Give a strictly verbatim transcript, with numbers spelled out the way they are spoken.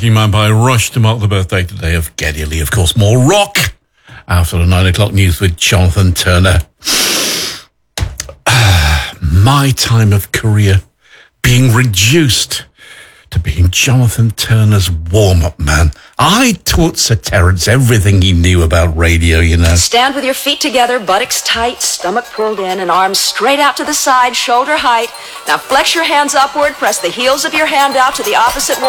Working Man by Rush to mark the birthday today of Geddy Lee. Of course, more rock after the nine o'clock news with Jonathan Turner. My time of career being reduced to being Jonathan Turner's warm-up man. I taught Sir Terence everything he knew about radio, you know. Stand with your feet together, buttocks tight, stomach pulled in, and arms straight out to the side, shoulder height. Now flex your hands upward, press the heels of your hand out to the opposite wall.